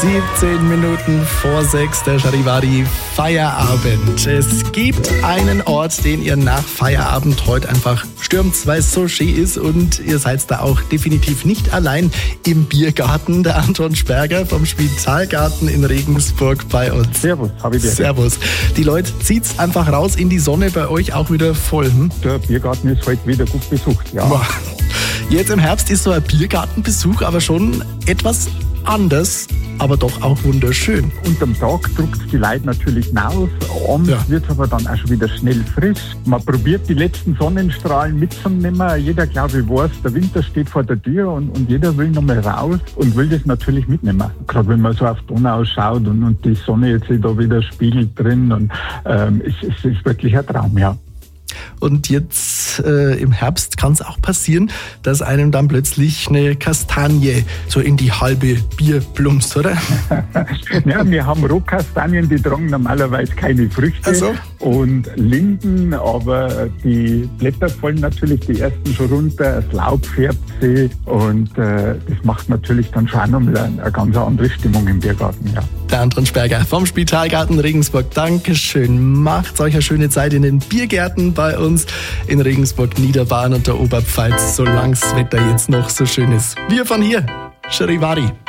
17 Minuten vor 6, der Charivari Feierabend. Es gibt einen Ort, den ihr nach Feierabend heute einfach stürmt, weil es so schön ist, und ihr seid da auch definitiv nicht allein im Biergarten. Der Anton Sperger vom Spitalgarten in Regensburg bei uns. Servus, habe ich dir. Servus. Die Leute zieht's einfach raus in die Sonne, bei euch auch wieder voll. Der Biergarten ist heute wieder gut besucht, ja. Boah. Jetzt im Herbst ist so ein Biergartenbesuch aber schon etwas anders, aber doch auch wunderschön. Unterm Tag druckt die Leute natürlich hinaus, abends wird es aber dann auch schon wieder schnell frisch. Man probiert die letzten Sonnenstrahlen mitzunehmen. Jeder, glaube ich, weiß, der Winter steht vor der Tür und jeder will nochmal raus und will das natürlich mitnehmen. Gerade wenn man so auf die Donau schaut und die Sonne jetzt da wieder spiegelt drin, und es ist wirklich ein Traum, ja. Und jetzt im Herbst kann es auch passieren, dass einem dann plötzlich eine Kastanie so in die halbe Bier plumpst, oder? Ja, wir haben Rohkastanien, die tragen normalerweise keine Früchte. Also? Und Linden, aber die Blätter fallen natürlich die ersten schon runter, das Laub färbt sie, und das macht natürlich dann schon auch nochmal eine ganz andere Stimmung im Biergarten, ja. Der Anton Sperger vom Spitalgarten Regensburg. Dankeschön. Macht euch eine schöne Zeit in den Biergärten bei uns in Regensburg, Niederbayern und der Oberpfalz, solange das Wetter jetzt noch so schön ist. Wir von hier, Charivari.